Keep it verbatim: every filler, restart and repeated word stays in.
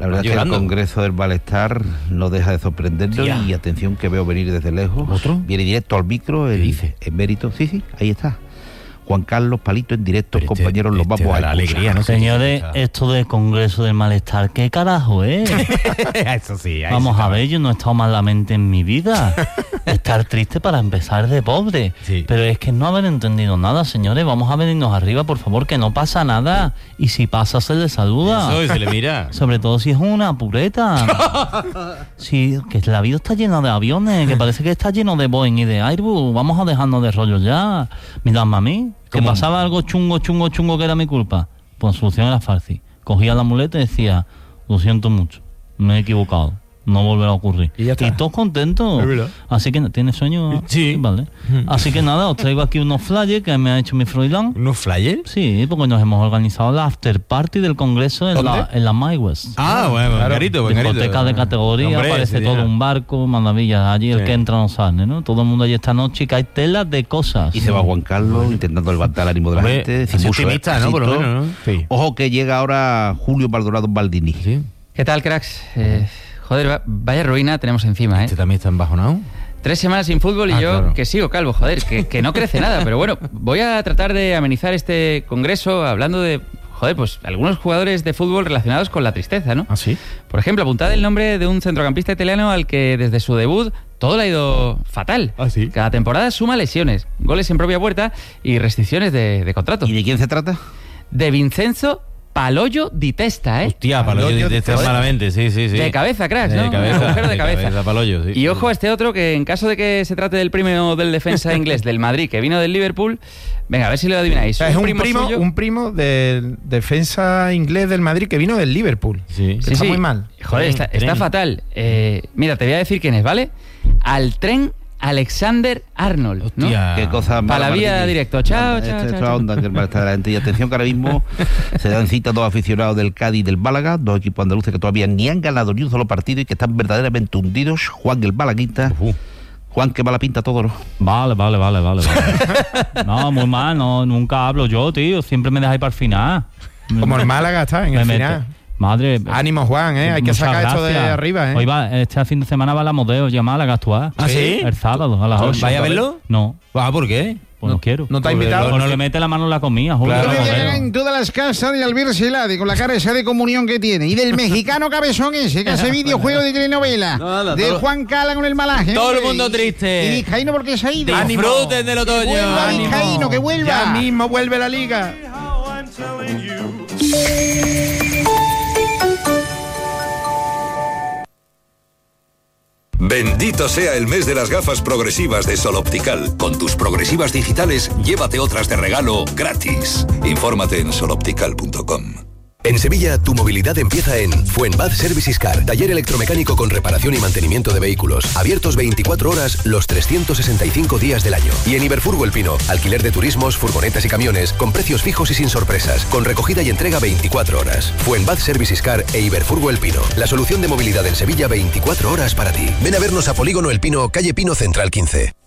La verdad Llorando. es que el Congreso del Malestar no deja de sorprendernos. Tía. Y atención que veo venir desde lejos. ¿Otro? Viene directo al micro, el dice? emérito. Sí, sí, ahí está. Juan Carlos Palito en directo, Pero este- compañeros, los este vamos da a la expulsar. alegría, ¿no? Señores, esto del Congreso del Malestar, ¿qué carajo es? Eso sí. ahí Vamos sí a está. ver, yo no he estado malamente en mi vida. Estar triste para empezar de pobre. Sí. Pero es que no haber entendido nada, señores. Vamos a venirnos arriba, por favor, que no pasa nada. Y si pasa, se le saluda. Eso, y se le mira. Sobre todo si es una pureta. Sí, que la vida está llena de aviones, que parece que está lleno de Boeing y de Airbus. Vamos a dejarnos de rollo ya. Miradme a mí, que ¿Cómo? pasaba algo chungo, chungo, chungo que era mi culpa. Pues solución era fácil. Cogía la muleta y decía, lo siento mucho, me he equivocado. No volverá a ocurrir. Y ya está. todos contentos. Es verdad. Así que, ¿tienes sueño? Sí. Vale. Así que nada, os traigo aquí unos flyers que me ha hecho mi Froilán. ¿Unos flyers? Sí, porque nos hemos organizado la after party del Congreso en ¿Dónde? la, en la My West. Ah, bueno, buen Claro. carito, buen carito. Discoteca de categoría, Hombre, aparece sí, todo ya. un barco, maravillas. Allí el Sí. que entra no sale, ¿no? Todo el mundo allí esta noche, que hay telas de cosas. Y se va Juan Carlos intentando levantar el ánimo de la Hombre, gente. así sin mucho optimista, ¿no? Por lo éxito. menos, ¿no? Sí. Ojo que llega ahora Julio Maldonado Baldini. Sí. ¿Qué tal, cracks? Eh, joder, va- vaya ruina tenemos encima, ¿eh? ¿Este también está embajonado? Tres semanas sin fútbol y Ah, yo claro. que sigo calvo, joder, que, que no crece nada. Pero bueno, voy a tratar de amenizar este congreso hablando de, joder, pues algunos jugadores de fútbol relacionados con la tristeza, ¿no? ¿Ah, sí? Por ejemplo, apuntad el nombre de un centrocampista italiano al que desde su debut todo le ha ido fatal. ¿Ah, sí? Cada temporada suma lesiones, goles en propia puerta y restricciones de, de contrato. ¿Y de quién se trata? De Vincenzo Palollo di Testa, ¿eh? Hostia, Palollo Palollo de de estar Joder. malamente, sí, sí, sí. De cabeza, cracks, De ¿no? cabeza, Agujero de cabeza. Palollo, sí. Y ojo a este otro que en caso de que se trate del primo del defensa inglés del Madrid que vino del Liverpool, venga, a ver si lo adivináis. O sea, es un primo, suyo- un primo del defensa inglés del Madrid que vino del Liverpool. Sí. Que Sí, está sí. muy mal. Joder, está, Tren, está tren. fatal. Eh, mira, te voy a decir quién es, ¿vale? Al tren Alexander Arnold, ¿no? Hostia. Qué cosa Pa' la mala, vía Martínez. directo. Chao, Anda, chao, esto- chao, esto chao. onda que el malestar de la gente. Y atención que ahora mismo se dan cita dos aficionados del Cádiz y del Málaga, dos equipos andaluces que todavía ni han ganado ni un solo partido y que están verdaderamente hundidos. Juan el Malaguita. Ujú. Juan, que mala pinta todo, ¿no? Vale, vale, vale, vale. vale. No, muy mal, no, nunca hablo yo, tío. Siempre me dejáis para el final. Como el Málaga está en Me el mete- final. Madre. Ánimo, Juan, ¿eh? Hay que muchas sacar esto de gracias. arriba, ¿eh? Hoy va, este fin de semana va la Modeo ya a Málaga a actuar. ¿Ah, sí? El sábado a las ocho. ¿Vaya a verlo? No, Ah, ¿por qué? pues no, quiero. ¿No te ha Porque invitado? lo- Porque le mete la mano en la comida, Julio. Claro, la claro. Modeo. en todas las casas de Albert Siladi con la cara esa de comunión que tiene y del mexicano cabezón ese que hace videojuego de telenovela Nada, de todo- Juan Cala con el malaje Todo el hombre. mundo triste. y Vizcaíno porque se ha ido Disfruten del otoño. vuelva Ánimo. Vizcaíno que vuelva Ya mismo vuelve la liga. Bendito sea el mes de las gafas progresivas de Sol Optical. Con tus progresivas digitales, llévate otras de regalo gratis. Infórmate en sol optical punto com. En Sevilla, tu movilidad empieza en Fuenbad Services Car, taller electromecánico con reparación y mantenimiento de vehículos. Abiertos veinticuatro horas, los trescientos sesenta y cinco días del año. Y en Iberfurgo El Pino, alquiler de turismos, furgonetas y camiones, con precios fijos y sin sorpresas, con recogida y entrega veinticuatro horas. Fuenbad Services Car e Iberfurgo El Pino, la solución de movilidad en Sevilla veinticuatro horas para ti. Ven a vernos a Polígono El Pino, calle Pino Central quince.